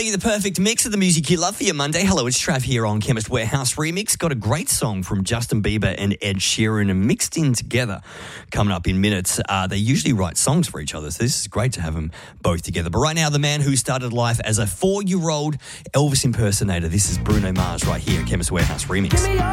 you the perfect mix of the music you love for your Monday. Hello, it's Trav here on Chemist Warehouse Remix. Got a great song from Justin Bieber and Ed Sheeran and mixed in together. Coming up in minutes. They usually write songs for each other, so this is great to have them both together. But right now, the man who started life as a 4-year-old Elvis impersonator. This is Bruno Mars right here at Chemist Warehouse Remix.